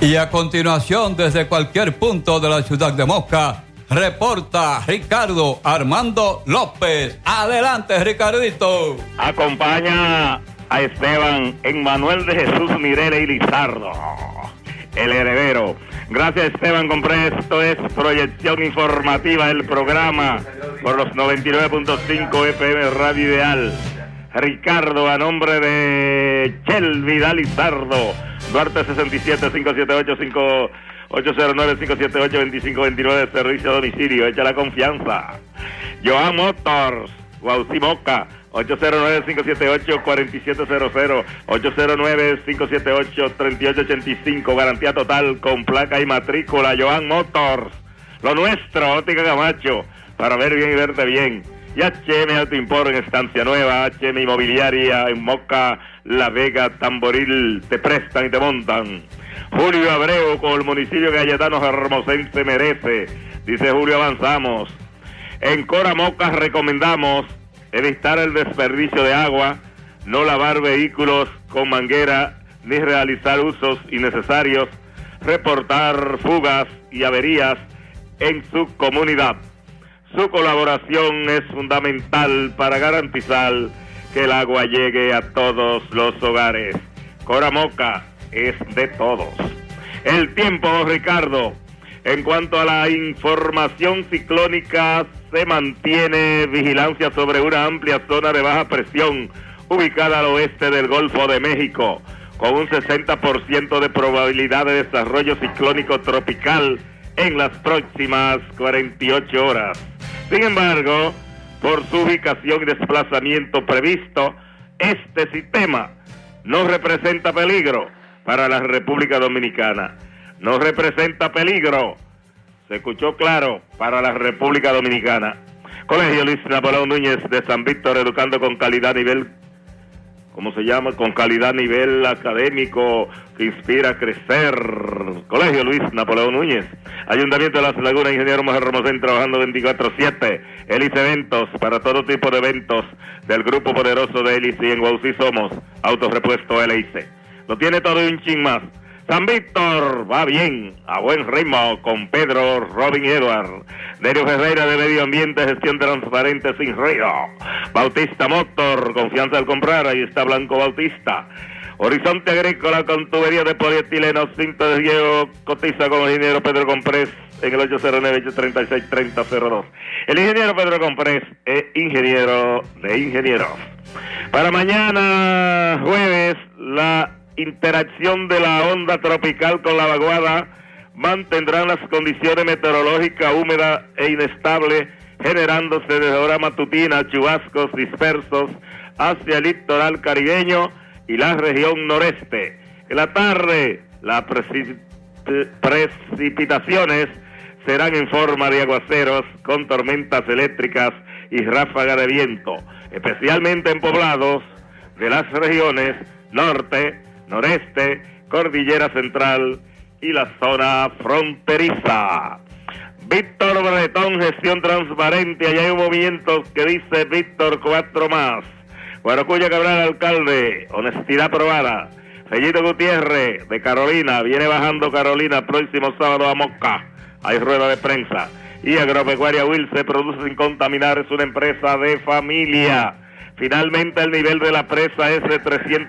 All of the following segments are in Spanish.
Y a continuación, desde cualquier punto de la ciudad de Moca, reporta Ricardo Armando López. Adelante, Ricardito. Acompaña a Esteban Emmanuel de Jesús Mirele y Lizardo, el heredero. Gracias, Esteban Compré. Esto es Proyección Informativa, el programa por los 99.5 FM Radio Ideal. Ricardo, a nombre de Chel Vidal Lizardo, Duarte 67-578-5809-578-2529, servicio a domicilio, echa la confianza. Joan Motors, Guaucí Moca, 809-578-4700, 809-578-3885, garantía total con placa y matrícula. Joan Motors, lo nuestro, Óptica Camacho, para ver bien y verte bien. Y HM Auto Import en Estancia Nueva, HM Inmobiliaria en Moca, La Vega, Tamboril, te prestan y te montan. Julio Abreu con el municipio Cayetano Hermosense merece, dice Julio, avanzamos. En Cora Moca recomendamos evitar el desperdicio de agua, no lavar vehículos con manguera, ni realizar usos innecesarios, reportar fugas y averías en su comunidad. Su colaboración es fundamental para garantizar que el agua llegue a todos los hogares. Cora Moca es de todos. El tiempo, Ricardo. En cuanto a la información ciclónica, se mantiene vigilancia sobre una amplia zona de baja presión ubicada al oeste del Golfo de México, con un 60% de probabilidad de desarrollo ciclónico tropical en las próximas 48 horas. Sin embargo, por su ubicación y desplazamiento previsto, este sistema no representa peligro para la República Dominicana. No representa peligro, se escuchó claro, para la República Dominicana. Colegio Luis Napoleón Núñez de San Víctor, educando con calidad nivel, ¿cómo se llama? Con calidad nivel académico que inspira a crecer. Colegio Luis Napoleón Núñez. Ayuntamiento de Las Lagunas, Ingeniero Mujer Hermosén, trabajando 24/7. Hélice Eventos, para todo tipo de eventos del grupo poderoso de Hélice, y en Guaucí somos Autorepuesto Hélice. Lo tiene todo y un chin más. San Víctor va bien, a buen ritmo, con Pedro, Robin y Edward. Derio Ferreira de Medio Ambiente, gestión transparente sin ruido. Bautista Motor, confianza al comprar, ahí está Blanco Bautista. Horizonte Agrícola con tubería de polietileno, cinta de hielo, cotiza con el ingeniero Pedro Comprés en el 809-836-3002. El ingeniero Pedro Comprés es ingeniero de ingenieros. Para mañana, jueves, la interacción de la onda tropical con la vaguada mantendrán las condiciones meteorológicas húmedas e inestables, generándose desde hora matutina chubascos dispersos hacia el litoral caribeño y la región noreste. En la tarde, las precipitaciones serán en forma de aguaceros con tormentas eléctricas y ráfagas de viento, especialmente en poblados de las regiones norte, noreste, cordillera central y la zona fronteriza. Víctor Bretón, gestión transparente. Allá hay un movimiento que dice Víctor 4 más. Guaracuya Cabral, alcalde, honestidad probada. Fellito Gutiérrez de Carolina, viene bajando Carolina próximo sábado a Moca. Hay rueda de prensa. Y Agropecuaria Wilce, produce sin contaminar, es una empresa de familia. Finalmente, el nivel de la presa es de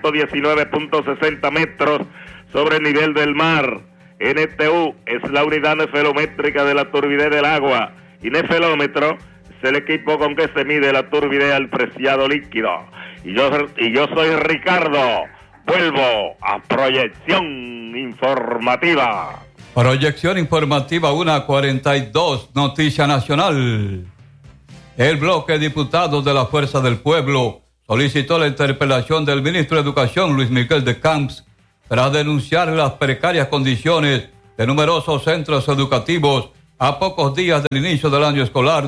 319.60 metros sobre el nivel del mar. NTU es la unidad nefelométrica de la turbidez del agua. Y nefelómetro es el equipo con que se mide la turbidez al preciado líquido. Y yo soy Ricardo. Vuelvo a Proyección Informativa. Proyección Informativa 1:42, Noticia Nacional. El bloque de diputados de la Fuerza del Pueblo solicitó la interpelación del ministro de Educación, Luis Miguel de Camps, para denunciar las precarias condiciones de numerosos centros educativos a pocos días del inicio del año escolar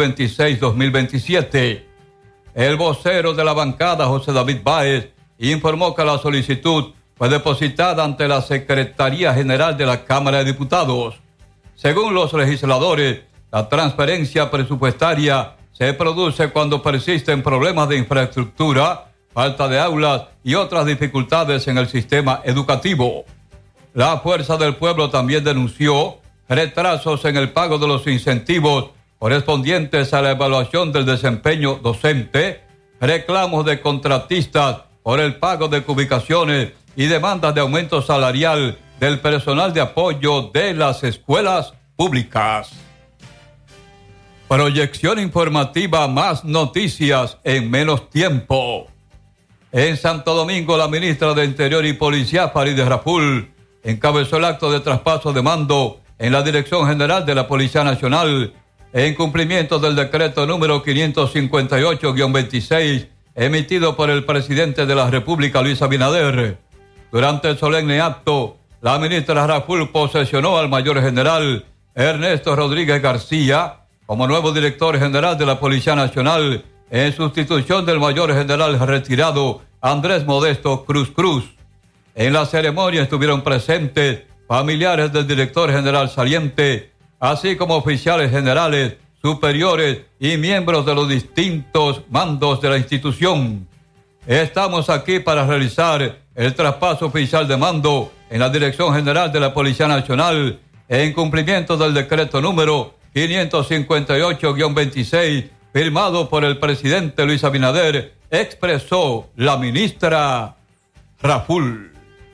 2026-2027. El vocero de la bancada, José David Báez, informó que la solicitud fue depositada ante la Secretaría General de la Cámara de Diputados. Según los legisladores, la transferencia presupuestaria se produce cuando persisten problemas de infraestructura, falta de aulas y otras dificultades en el sistema educativo. La Fuerza del Pueblo también denunció retrasos en el pago de los incentivos correspondientes a la evaluación del desempeño docente, reclamos de contratistas por el pago de cubicaciones y demandas de aumento salarial del personal de apoyo de las escuelas públicas. Proyección informativa, más noticias en menos tiempo. En Santo Domingo, la ministra de Interior y Policía, Farideh Raful, encabezó el acto de traspaso de mando en la Dirección General de la Policía Nacional, en cumplimiento del decreto número 558-26, emitido por el presidente de la República, Luis Abinader. Durante el solemne acto, la ministra Raful posesionó al mayor general Ernesto Rodríguez García como nuevo director general de la Policía Nacional, en sustitución del mayor general retirado Andrés Modesto Cruz Cruz. En la ceremonia estuvieron presentes familiares del director general saliente, así como oficiales generales, superiores y miembros de los distintos mandos de la institución. Estamos aquí para realizar el traspaso oficial de mando en la Dirección General de la Policía Nacional, en cumplimiento del decreto número 558-26, firmado por el presidente Luis Abinader, expresó la ministra Raful.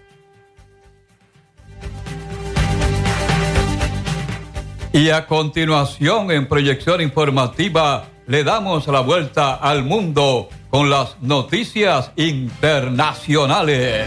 Y a continuación, en proyección informativa, le damos la vuelta al mundo con las noticias internacionales.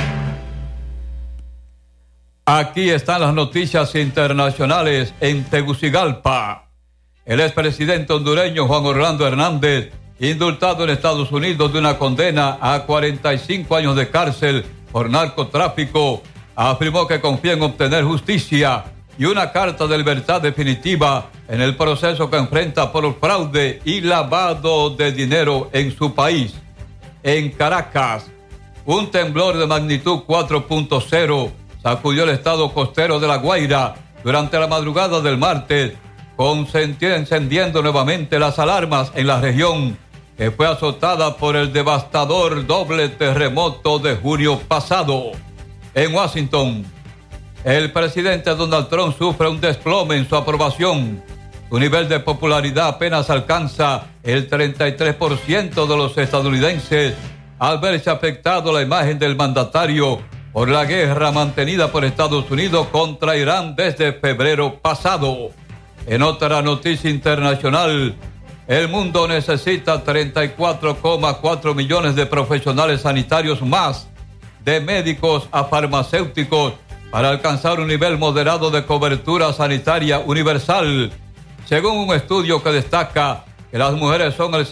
Aquí están las noticias internacionales en Tegucigalpa. El expresidente hondureño Juan Orlando Hernández, indultado en Estados Unidos de una condena a 45 años de cárcel por narcotráfico, afirmó que confía en obtener justicia y una carta de libertad definitiva en el proceso que enfrenta por fraude y lavado de dinero en su país. En Caracas, un temblor de magnitud 4.0 sacudió el estado costero de La Guaira durante la madrugada del martes, encendiendo nuevamente las alarmas en la región, que fue azotada por el devastador doble terremoto de junio pasado. En Washington, el presidente Donald Trump sufre un desplome en su aprobación. Su nivel de popularidad apenas alcanza el 33% de los estadounidenses, al verse afectado la imagen del mandatario por la guerra mantenida por Estados Unidos contra Irán desde febrero pasado. En otra noticia internacional, el mundo necesita 34,4 millones de profesionales sanitarios más, de médicos a farmacéuticos, para alcanzar un nivel moderado de cobertura sanitaria universal, según un estudio que destaca que las mujeres son el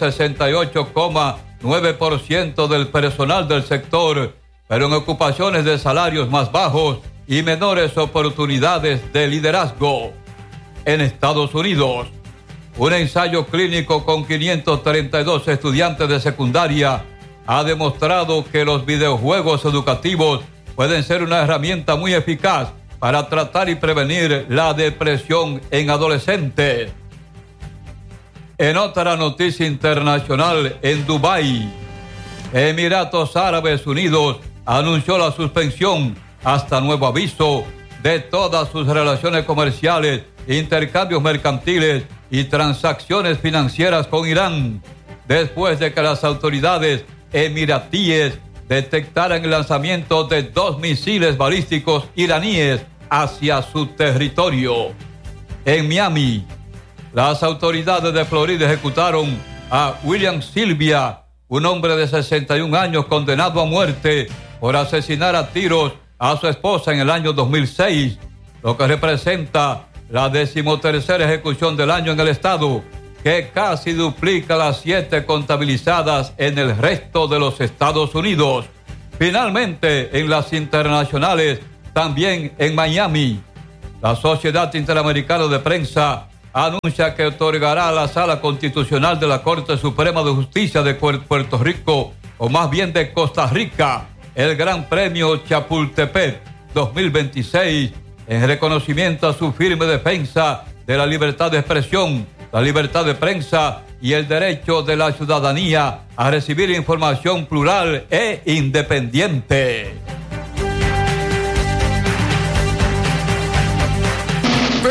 68,9% del personal del sector, pero en ocupaciones de salarios más bajos y menores oportunidades de liderazgo. En Estados Unidos, un ensayo clínico con 532 estudiantes de secundaria ha demostrado que los videojuegos educativos pueden ser una herramienta muy eficaz para tratar y prevenir la depresión en adolescentes. En otra noticia internacional, en Dubái, Emiratos Árabes Unidos anunció la suspensión hasta nuevo aviso de todas sus relaciones comerciales, intercambios mercantiles y transacciones financieras con Irán, después de que las autoridades emiratíes detectaran el lanzamiento de 2 misiles balísticos iraníes hacia su territorio. En Miami, las autoridades de Florida ejecutaron a William Sylvia, un hombre de 61 años condenado a muerte por asesinar a tiros a su esposa en el año 2006, lo que representa la 13ª ejecución del año en el estado, que casi duplica las 7 contabilizadas en el resto de los Estados Unidos. Finalmente, en las internacionales, también en Miami, la Sociedad Interamericana de Prensa anuncia que otorgará a la Sala Constitucional de la Corte Suprema de Justicia de Puerto Rico, o más bien de Costa Rica, el Gran Premio Chapultepec 2026, en reconocimiento a su firme defensa de la libertad de expresión, la libertad de prensa y el derecho de la ciudadanía a recibir información plural e independiente.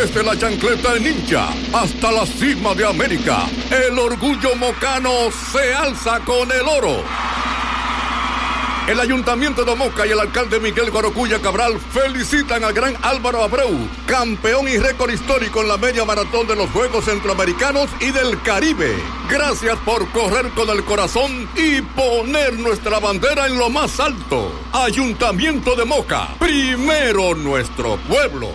Desde la chancleta ninja hasta la cima de América, el orgullo mocano se alza con el oro. El Ayuntamiento de Moca y el alcalde Miguel Guarocuya Cabral felicitan al gran Álvaro Abreu, campeón y récord histórico en la media maratón de los Juegos Centroamericanos y del Caribe. Gracias por correr con el corazón y poner nuestra bandera en lo más alto. Ayuntamiento de Moca, primero nuestro pueblo.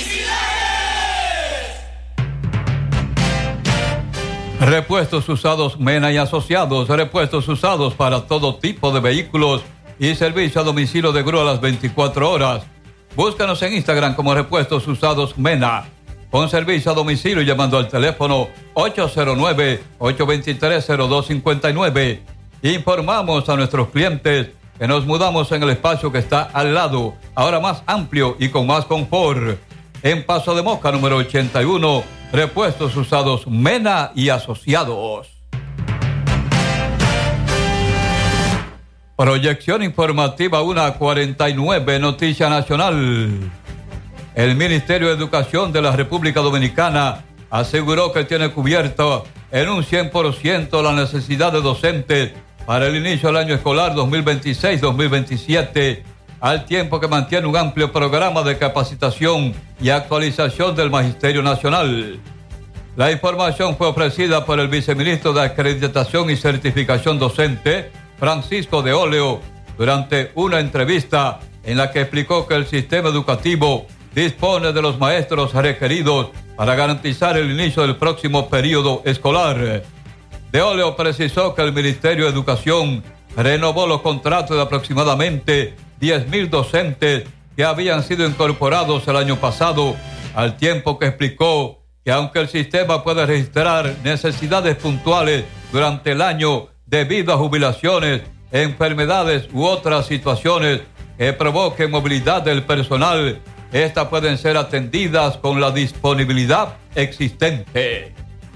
Repuestos usados Mena y Asociados, repuestos usados para todo tipo de vehículos y servicio a domicilio de grúa a las 24 horas. Búscanos en Instagram como Repuestos Usados Mena, con servicio a domicilio llamando al teléfono 809-823-0259. Informamos a nuestros clientes que nos mudamos en el espacio que está al lado, ahora más amplio y con más confort. En Paso de Moca, número 81, Repuestos Usados Mena y Asociados. Proyección informativa 1:49, Noticia Nacional. El Ministerio de Educación de la República Dominicana aseguró que tiene cubierto en un 100% la necesidad de docentes para el inicio del año escolar 2026-2027, al tiempo que mantiene un amplio programa de capacitación y actualización del Magisterio Nacional. La información fue ofrecida por el viceministro de Acreditación y Certificación Docente, Francisco de Oleo, durante una entrevista en la que explicó que el sistema educativo dispone de los maestros requeridos para garantizar el inicio del próximo periodo escolar. De Oleo precisó que el Ministerio de Educación renovó los contratos de aproximadamente 10,000 docentes que habían sido incorporados el año pasado, al tiempo que explicó que aunque el sistema puede registrar necesidades puntuales durante el año debido a jubilaciones, enfermedades u otras situaciones que provoquen movilidad del personal, estas pueden ser atendidas con la disponibilidad existente.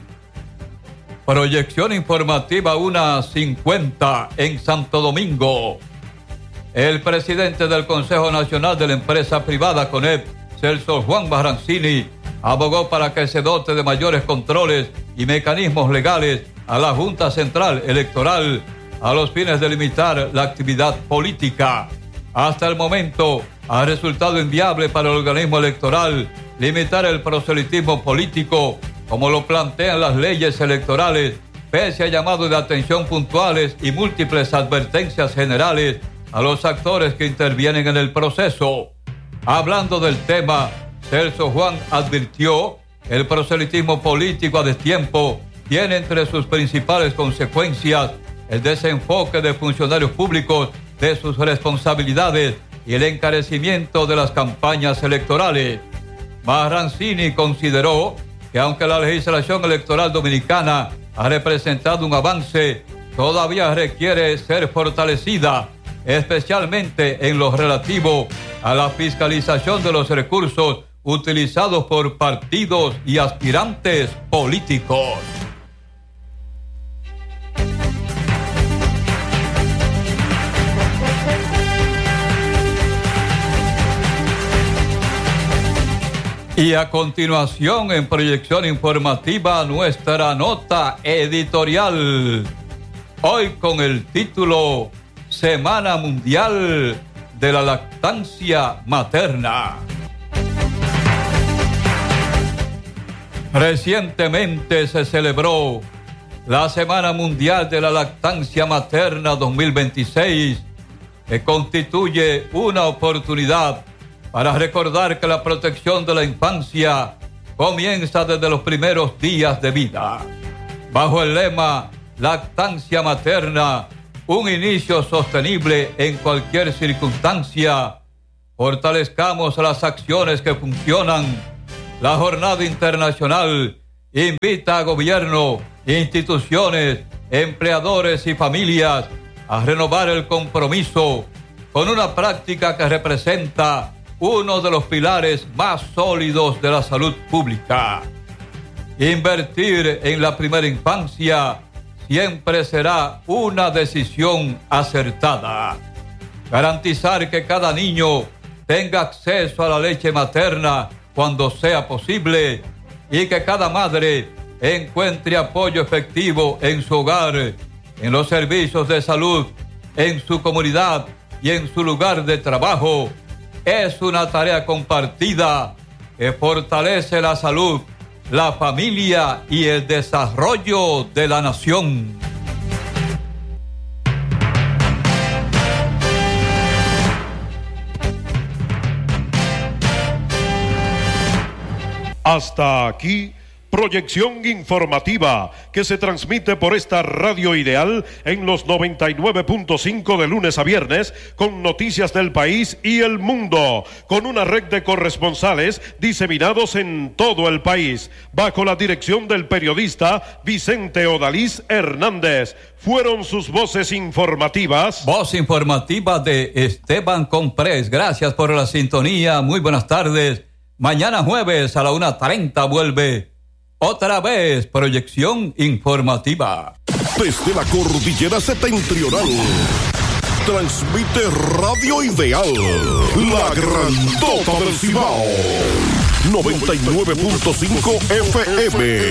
Proyección informativa 1:50 en Santo Domingo. El presidente del Consejo Nacional de la Empresa Privada CONEP, Celso Juan Barrancini, abogó para que se dote de mayores controles y mecanismos legales a la Junta Central Electoral a los fines de limitar la actividad política. Hasta el momento ha resultado inviable para el organismo electoral limitar el proselitismo político como lo plantean las leyes electorales, pese a llamados de atención puntuales y múltiples advertencias generales a los actores que intervienen en el proceso. Hablando del tema, Celso Juan advirtió que el proselitismo político a destiempo tiene entre sus principales consecuencias el desenfoque de funcionarios públicos de sus responsabilidades y el encarecimiento de las campañas electorales. Barrancini consideró que aunque la legislación electoral dominicana ha representado un avance, todavía requiere ser fortalecida, especialmente en lo relativo a la fiscalización de los recursos utilizados por partidos y aspirantes políticos. Y a continuación, en proyección informativa, nuestra nota editorial. Hoy con el título Semana Mundial de la Lactancia Materna. Recientemente se celebró la Semana Mundial de la Lactancia Materna 2026, que constituye una oportunidad para recordar que la protección de la infancia comienza desde los primeros días de vida. Bajo el lema Lactancia Materna, un inicio sostenible en cualquier circunstancia, fortalezcamos las acciones que funcionan. La Jornada Internacional invita a gobierno, instituciones, empleadores y familias a renovar el compromiso con una práctica que representa uno de los pilares más sólidos de la salud pública. Invertir en la primera infancia siempre será una decisión acertada. Garantizar que cada niño tenga acceso a la leche materna cuando sea posible y que cada madre encuentre apoyo efectivo en su hogar, en los servicios de salud, en su comunidad y en su lugar de trabajo. Es una tarea compartida que fortalece la salud, la familia y el desarrollo de la nación. Hasta aquí, proyección informativa que se transmite por esta radio ideal en los 99.5 de lunes a viernes, con noticias del país y el mundo, con una red de corresponsales diseminados en todo el país, bajo la dirección del periodista Vicente Odalís Hernández. Fueron sus voces informativas. Voz informativa de Esteban Comprés. Gracias por la sintonía. Muy buenas tardes. Mañana jueves a la 1:30 vuelve otra vez proyección informativa. Desde la cordillera septentrional, transmite Radio Ideal, la grandota del Cibao, 99.5 FM.